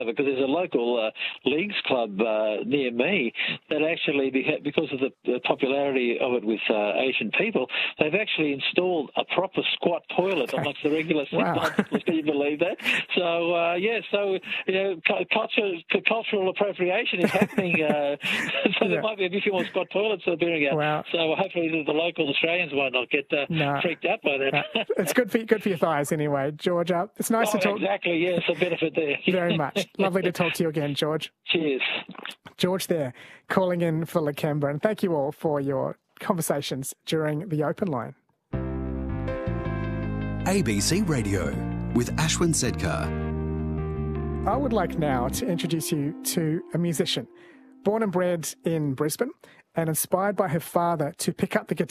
because there's a local leagues club near me that actually, because of the popularity of it with Asian people, they've actually installed a proper squat toilet amongst the regular sit-down. Can you believe that? So, so cultural appropriation is happening. So there might be a few more squat toilets appearing out. Wow. So hopefully the local Australians might not get freaked out by that. It's good for your thighs anyway, George. It's nice to talk. Exactly, yes, a benefit there. Very much. Lovely to talk to you again, George. Cheers. George there, calling in for Lakembra. And thank you all for your conversations during the open line. ABC Radio with Ashwin Sedkar. I would like now to introduce you to a musician born and bred in Brisbane and inspired by her father to pick up the guitar